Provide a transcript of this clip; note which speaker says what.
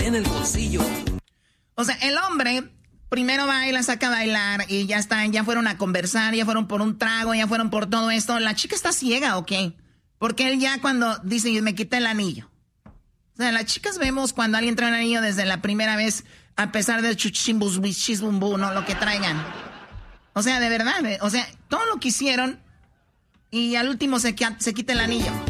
Speaker 1: en el bolsillo.
Speaker 2: O sea, el hombre primero va y la saca a bailar y ya están, ya fueron a conversar, ya fueron por un trago, ya fueron por todo esto. ¿La chica está ciega o qué? Porque él ya cuando dice, me quita el anillo. O sea, las chicas vemos cuando alguien trae un anillo desde la primera vez, a pesar del chuchimbusbischimbumbu, no lo que traigan. O sea, de verdad, o sea, todo lo que hicieron y al último se quita el anillo.